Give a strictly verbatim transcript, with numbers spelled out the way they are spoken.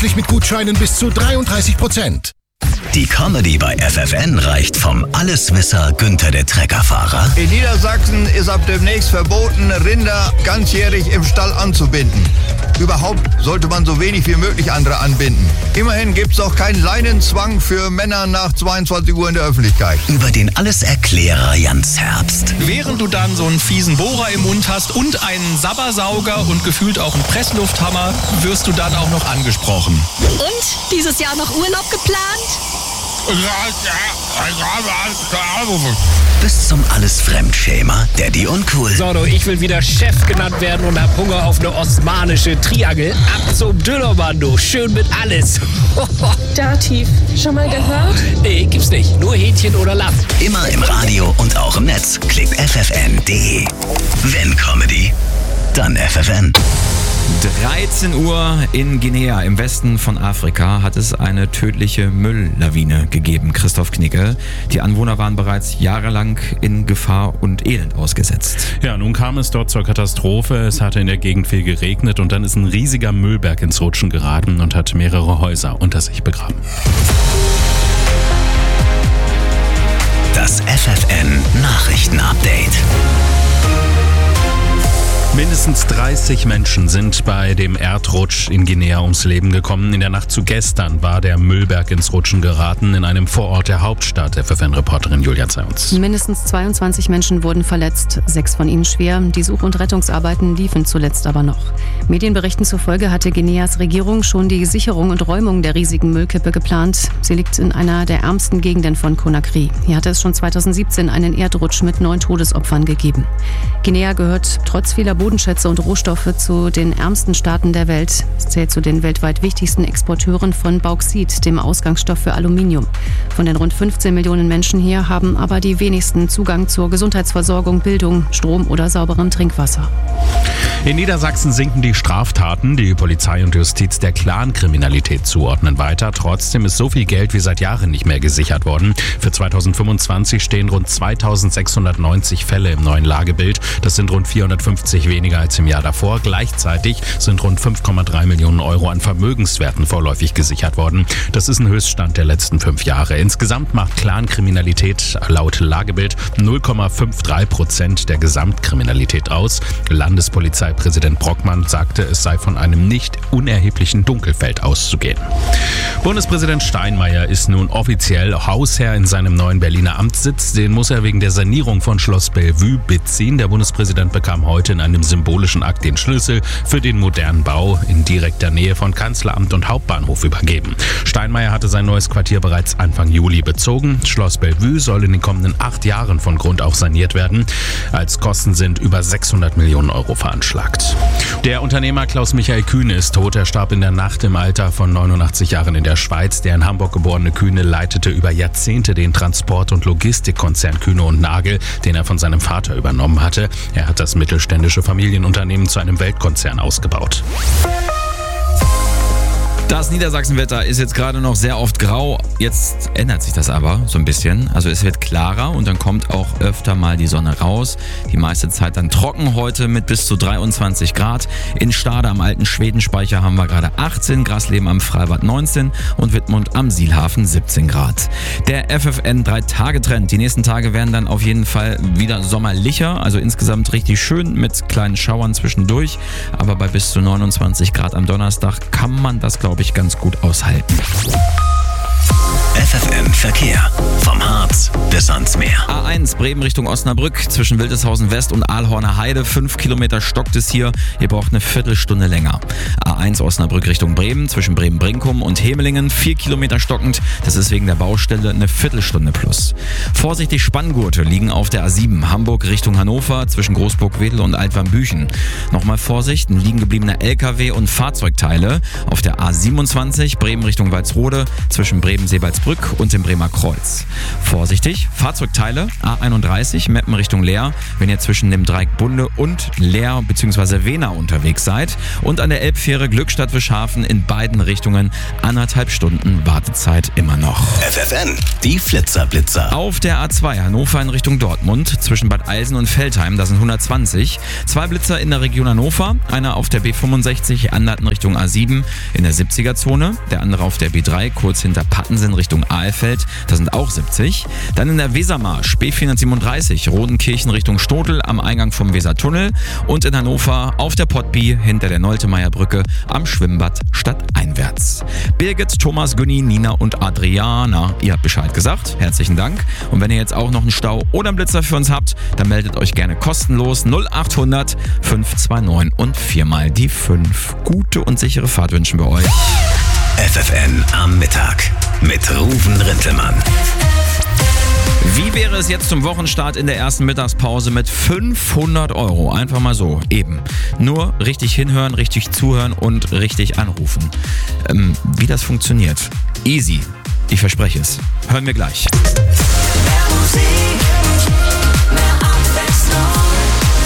zusätzlich mit Gutscheinen bis zu dreiunddreißig Prozent. Die Comedy bei F F N reicht vom Alleswisser Günther der Treckerfahrer. In Niedersachsen ist ab demnächst verboten, Rinder ganzjährig im Stall anzubinden. Überhaupt sollte man so wenig wie möglich andere anbinden. Immerhin gibt es auch keinen Leinenzwang für Männer nach zweiundzwanzig Uhr in der Öffentlichkeit. Über den Alleserklärer Jans Herbst. Während du dann so einen fiesen Bohrer im Mund hast und einen Sabbersauger und gefühlt auch einen Presslufthammer, wirst du dann auch noch angesprochen. Und? Dieses Jahr noch Urlaub geplant? Bis zum Alles-Fremdschämer, Daddy uncool. So, du, ich will wieder Chef genannt werden und hab Hunger auf eine osmanische Triangel. Ab zum Dönermann, du. Schön mit alles. Dativ. Schon mal gehört? Nee, gibt's nicht. Nur Hähnchen oder Lamm. Immer im Radio und auch im Netz. Klickt f f n punkt d e. Wenn Comedy, dann F F N. dreizehn Uhr in Guinea im Westen von Afrika hat es eine tödliche Mülllawine gegeben, Christoph Knicke. Die Anwohner waren bereits jahrelang in Gefahr und Elend ausgesetzt. Ja, nun kam es dort zur Katastrophe. Es hatte in der Gegend viel geregnet und dann ist ein riesiger Müllberg ins Rutschen geraten und hat mehrere Häuser unter sich begraben. Das F F N Nachrichten-Update. Mindestens dreißig Menschen sind bei dem Erdrutsch in Guinea ums Leben gekommen. In der Nacht zu gestern war der Müllberg ins Rutschen geraten in einem Vorort der Hauptstadt. F F N-Reporterin Julia Zeuns. Mindestens zweiundzwanzig Menschen wurden verletzt, sechs von ihnen schwer. Die Such- und Rettungsarbeiten liefen zuletzt aber noch. Medienberichten zufolge hatte Guineas Regierung schon die Sicherung und Räumung der riesigen Müllkippe geplant. Sie liegt in einer der ärmsten Gegenden von Conakry. Hier hatte es schon zweitausendsiebzehn einen Erdrutsch mit neun Todesopfern gegeben. Guinea gehört trotz vieler Bodenschätze und Rohstoffe zu den ärmsten Staaten der Welt. Es zählt zu den weltweit wichtigsten Exporteuren von Bauxit, dem Ausgangsstoff für Aluminium. Von den rund fünfzehn Millionen Menschen hier haben aber die wenigsten Zugang zur Gesundheitsversorgung, Bildung, Strom oder sauberem Trinkwasser. In Niedersachsen sinken die Straftaten, die Polizei und Justiz der Clankriminalität zuordnen, weiter. Trotzdem ist so viel Geld wie seit Jahren nicht mehr gesichert worden. Für zweitausendfünfundzwanzig stehen rund zweitausendsechshundertneunzig Fälle im neuen Lagebild. Das sind rund vierhundertfünfzig weniger als im Jahr davor. Gleichzeitig sind rund fünf Komma drei Millionen Euro an Vermögenswerten vorläufig gesichert worden. Das ist ein Höchststand der letzten fünf Jahre. Insgesamt macht Clankriminalität laut Lagebild null Komma dreiundfünfzig Prozent der Gesamtkriminalität aus. Landespolizeipräsident Brockmann sagte, es sei von einem nicht unerheblichen Dunkelfeld auszugehen. Bundespräsident Steinmeier ist nun offiziell Hausherr in seinem neuen Berliner Amtssitz. Den muss er wegen der Sanierung von Schloss Bellevue beziehen. Der Bundespräsident bekam heute in einem symbolischen Akt den Schlüssel für den modernen Bau in direkter Nähe von Kanzleramt und Hauptbahnhof übergeben. Steinmeier hatte sein neues Quartier bereits Anfang Juli bezogen. Schloss Bellevue soll in den kommenden acht Jahren von Grund auf saniert werden. Als Kosten sind über sechshundert Millionen Euro veranschlagt. Der Unternehmer Klaus-Michael Kühne ist tot. Er starb in der Nacht im Alter von neunundachtzig Jahren in der Schweiz. Der in Hamburg geborene Kühne leitete über Jahrzehnte den Transport- und Logistikkonzern Kühne und Nagel, den er von seinem Vater übernommen hatte. Er hat das mittelständische Familienunternehmen zu einem Weltkonzern ausgebaut. Das Niedersachsenwetter ist jetzt gerade noch sehr oft grau. Jetzt ändert sich das aber so ein bisschen. Also es wird klarer und dann kommt auch öfter mal die Sonne raus. Die meiste Zeit dann trocken heute mit bis zu dreiundzwanzig Grad. In Stade am alten Schwedenspeicher haben wir gerade achtzehn, Grasleben am Freibad neunzehn und Wittmund am Sielhafen siebzehn Grad. Der F F N drei Tage Trend. Die nächsten Tage werden dann auf jeden Fall wieder sommerlicher. Also insgesamt richtig schön mit kleinen Schauern zwischendurch. Aber bei bis zu neunundzwanzig Grad am Donnerstag kann man das, glaube ich, ganz gut aushalten. F F N Verkehr. Vom Harz bis ans Meer. A eins Bremen Richtung Osnabrück zwischen Wildeshausen West und Aalhorner Heide. Fünf Kilometer stockt es hier. Ihr braucht eine Viertelstunde länger. A eins Osnabrück Richtung Bremen zwischen Bremen-Brinkum und Hemelingen. Vier Kilometer stockend. Das ist wegen der Baustelle eine Viertelstunde plus. Vorsichtig Spanngurte liegen auf der A sieben. Hamburg Richtung Hannover zwischen Großburg-Wedel und Altwarmbüchen. Nochmal Vorsicht, ein liegen gebliebener L K W und Fahrzeugteile auf der A siebenundzwanzig Bremen Richtung Walsrode zwischen Bremen-Seebaldsberg Osnabrück und dem Bremer Kreuz. Vorsichtig, Fahrzeugteile A einunddreißig, Meppen Richtung Leer, wenn ihr zwischen dem Dreieck Bunde und Leer bzw. Wena unterwegs seid. Und an der Elbfähre Glückstadt-Wischhafen in beiden Richtungen anderthalb Stunden Wartezeit immer noch. F F N, die Flitzer-Blitzer. Auf der A zwei Hannover in Richtung Dortmund, zwischen Bad Eilsen und Veltheim, da sind hundertzwanzig. Zwei Blitzer in der Region Hannover, einer auf der B fünfundsechzig, Anhalt in Richtung A sieben in der siebziger-Zone, der andere auf der B drei, kurz hinter Pattensen Richtung Ahlfeld, da sind auch siebzig. Dann in der Wesermarsch, B vierhundertsiebenunddreißig, Rodenkirchen Richtung Stotel am Eingang vom Wesertunnel und in Hannover auf der Pottby hinter der Noltemeierbrücke am Schwimmbad stadteinwärts. Birgit, Thomas, Günni, Nina und Adriana, ihr habt Bescheid gesagt. Herzlichen Dank. Und wenn ihr jetzt auch noch einen Stau oder einen Blitzer für uns habt, dann meldet euch gerne kostenlos null achthundert fünf zwei neun und viermal die fünf. Gute und sichere Fahrt wünschen wir euch. F F N am Mittag mit Ruven Rintelmann. Wie wäre es jetzt zum Wochenstart in der ersten Mittagspause mit fünfhundert Euro? Einfach mal so, eben. Nur richtig hinhören, richtig zuhören und richtig anrufen. Ähm, wie das funktioniert? Easy. Ich verspreche es. Hören wir gleich. Musik.